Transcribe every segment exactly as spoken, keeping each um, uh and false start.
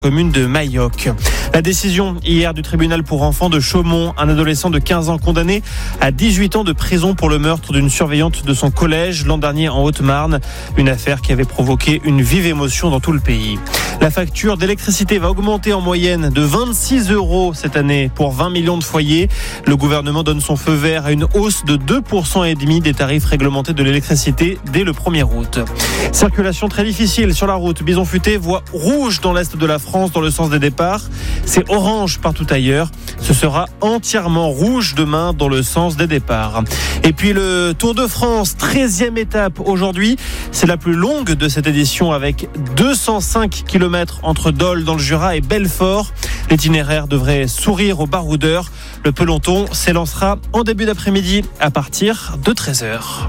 commune de Mayoc. La décision hier du tribunal pour enfants de Chaumont, un adolescent de quinze ans condamné à dix-huit ans de prison pour le meurtre d'une surveillante de son collège l'an dernier en Haute-Marne. Une affaire qui avait provoqué une vive émotion dans tout le pays. La facture d'électricité va augmenter en moyenne de vingt-six euros cette année pour vingt millions de foyers. Le gouvernement donne son feu vert à une hausse de deux virgule cinq pour cent des tarifs réglementés de l'électricité dès le premier août. Circulation très difficile sur la route. Bison Futé, voie rouge dans l'est de la France dans le sens des départs. C'est orange partout ailleurs. Ce sera entièrement rouge demain dans le sens des départs. Et puis le Tour de France, treizième étape aujourd'hui. C'est la plus longue de cette édition avec deux cent cinq kilomètres entre Dole dans le Jura et Belfort. L'itinéraire devrait sourire aux baroudeurs. Le peloton s'élancera en début d'après-midi à partir de treize heures.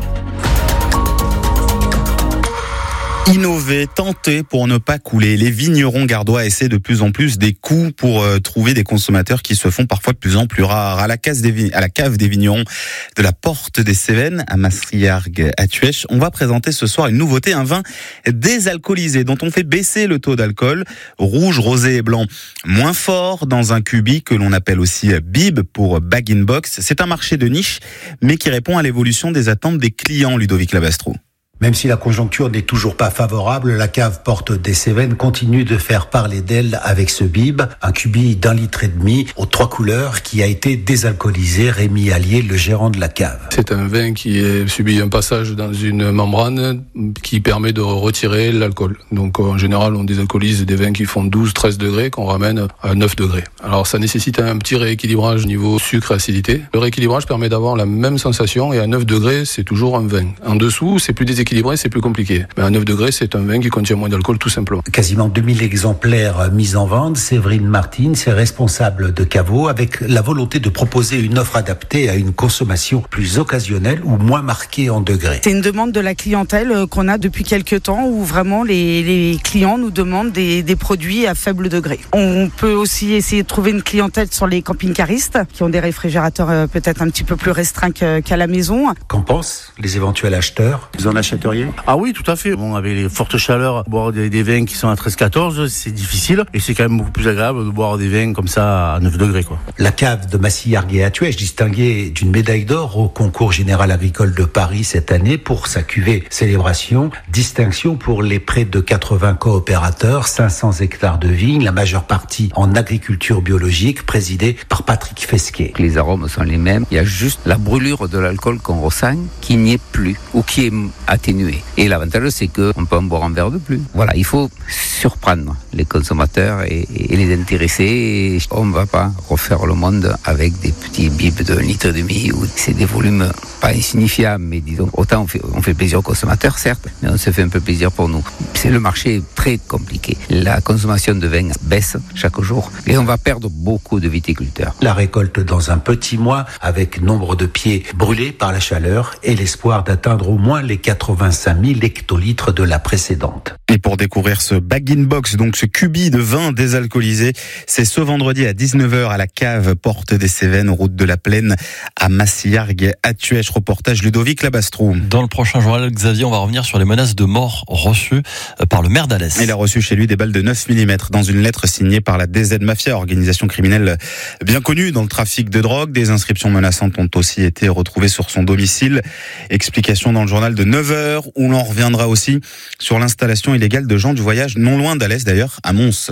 Innover, tenter pour ne pas couler. Les vignerons gardois essaient de plus en plus des coups pour euh, trouver des consommateurs qui se font parfois de plus en plus rares. À la, case des, à la cave des vignerons de la Porte des Cévennes, à Mastriargues, à Tuèche, on va présenter ce soir une nouveauté, un vin désalcoolisé dont on fait baisser le taux d'alcool. Rouge, rosé et blanc, moins fort dans un cubi que l'on appelle aussi bib pour bag-in-box. C'est un marché de niche, mais qui répond à l'évolution des attentes des clients, Ludovic Labastro. Même si la conjoncture n'est toujours pas favorable, la cave Porte des Cévennes continue de faire parler d'elle avec ce bib, un cubi d'un litre et demi aux trois couleurs qui a été désalcoolisé. Rémi Allier, le gérant de la cave. C'est un vin qui a subi un passage dans une membrane qui permet de retirer l'alcool. Donc en général, on désalcoolise des vins qui font douze treize degrés qu'on ramène à neuf degrés. Alors ça nécessite un petit rééquilibrage niveau sucre-acidité. Le rééquilibrage permet d'avoir la même sensation et à neuf degrés, c'est toujours un vin. En dessous, c'est plus déséquilibré. C'est plus compliqué. Mais à neuf degrés, c'est un vin qui contient moins d'alcool, tout simplement. Quasiment deux mille exemplaires mis en vente. Séverine Martin, c'est responsable de caveau, avec la volonté de proposer une offre adaptée à une consommation plus occasionnelle ou moins marquée en degrés. C'est une demande de la clientèle qu'on a depuis quelques temps, où vraiment les, les clients nous demandent des, des produits à faible degré. On peut aussi essayer de trouver une clientèle sur les camping-caristes, qui ont des réfrigérateurs peut-être un petit peu plus restreints qu'à la maison. Qu'en pensent les éventuels acheteurs? Vous en achetez? Ah oui, tout à fait. Bon, avec les fortes chaleurs, boire des, des vins qui sont à treize quatorze, c'est difficile. Et c'est quand même beaucoup plus agréable de boire des vins comme ça à neuf degrés, quoi. La cave de Massiargues à Tuèche, distinguée d'une médaille d'or au concours général agricole de Paris cette année pour sa cuvée Célébration. Distinction pour les près de quatre-vingts coopérateurs, cinq cents hectares de vignes, la majeure partie en agriculture biologique, présidée par Patrick Fesquet. Les arômes sont les mêmes. Il y a juste la brûlure de l'alcool qu'on ressent qui n'y est plus ou qui est atténuée. Et l'avantage, c'est qu'on peut en boire un verre de plus. Voilà, il faut surprendre les consommateurs et, et les intéresser. Et on ne va pas refaire le monde avec des petits bibs de litre et demi où c'est des volumes pas insignifiables, mais disons, autant on fait, on fait plaisir aux consommateurs, certes, mais on se fait un peu plaisir pour nous. C'est le marché très compliqué. La consommation de vin baisse chaque jour et on va perdre beaucoup de viticulteurs. La récolte dans un petit mois avec nombre de pieds brûlés par la chaleur et l'espoir d'atteindre au moins les quatre-vingt-cinq mille hectolitres de la précédente. Et pour découvrir ce bag-in-box, donc ce cubi de vin désalcoolisé, c'est ce vendredi à dix-neuf heures à la cave Porte des Cévennes, route de la Plaine, à Massiargues, à Tuèche. Reportage Ludovic Labastro. Dans le prochain journal, Xavier, on va revenir sur les menaces de mort reçues par le maire d'Alès. Il a reçu chez lui des balles de neuf millimètres dans une lettre signée par la D Z Mafia, organisation criminelle bien connue dans le trafic de drogue. Des inscriptions menaçantes ont aussi été retrouvées sur son domicile. Explication dans le journal de neuf heures où l'on reviendra aussi sur l'installation illégale de gens du voyage non loin d'Alès d'ailleurs, à Mons.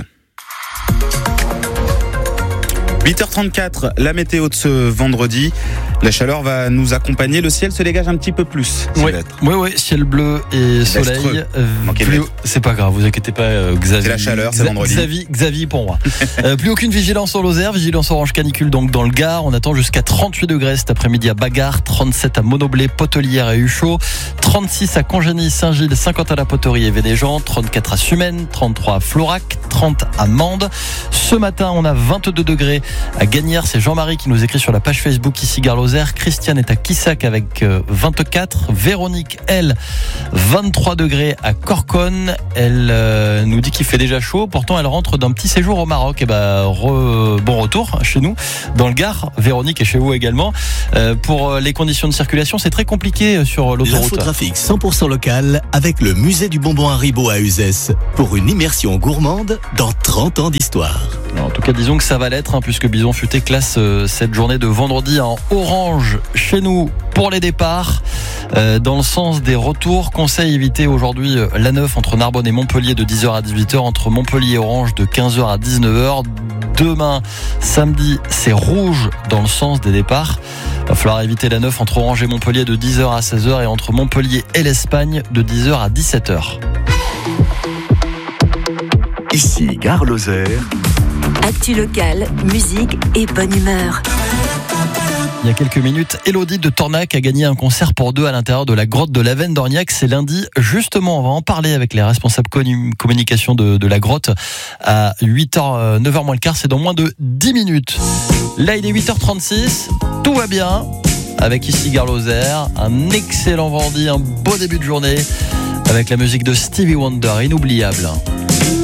huit heures trente-quatre, la météo de ce vendredi. La chaleur va nous accompagner. Le ciel se dégage un petit peu plus. Oui, oui, oui, ciel bleu et soleil. Plus... C'est pas grave, vous inquiétez pas, euh, Xavier. C'est la chaleur, c'est vendredi. Xavier, Xavier pour moi. euh, plus aucune vigilance en Lozère, vigilance orange canicule donc dans le Gard. On attend jusqu'à trente-huit degrés cet après-midi à Bagard, trente-sept à Monoblé, Potelière et Huchot, trente-six à Congénie, Saint-Gilles, cinquante à la Poterie et Vénéjean, trente-quatre à Sumène, trente-trois à Florac, trente à Mende. Ce matin, on a vingt-deux degrés à Gagnères. C'est Jean-Marie qui nous écrit sur la page Facebook ici Gare Lozère. Lozère. Christiane est à Quissac avec vingt-quatre. Véronique, elle, vingt-trois degrés à Corconne. Elle euh, nous dit qu'il fait déjà chaud. Pourtant, elle rentre d'un petit séjour au Maroc. Et ben, re, bon retour chez nous, dans le Gard. Véronique est chez vous également. Euh, pour les conditions de circulation, c'est très compliqué sur l'autoroute. L'infotrafic cent pour cent local avec le musée du bonbon Haribo à Uzès pour une immersion gourmande dans trente ans d'histoire. En tout cas, disons que ça va l'être, hein, puisque Bison Futé classe euh, cette journée de vendredi en orange chez nous pour les départs. Euh, dans le sens des retours, conseil éviter aujourd'hui euh, l'A neuf entre Narbonne et Montpellier de dix heures à dix-huit heures, entre Montpellier et Orange de quinze heures à dix-neuf heures. Demain, samedi, c'est rouge dans le sens des départs. Il va falloir éviter l'A neuf entre Orange et Montpellier de dix heures à seize heures et entre Montpellier et l'Espagne de dix heures à dix-sept heures. Ici, Gare Lozère. Actu locale, musique et bonne humeur. Il y a quelques minutes, Elodie de Tornac a gagné un concert pour deux à l'intérieur de la grotte de Lavenne d'Orniac. C'est lundi. Justement, on va en parler avec les responsables communication de, de la grotte à huit heures, neuf heures moins le quart. C'est dans moins de dix minutes. Là, il est huit heures trente-six. Tout va bien avec ici Gare Lozère. Un excellent vendredi, un beau début de journée avec la musique de Stevie Wonder, inoubliable.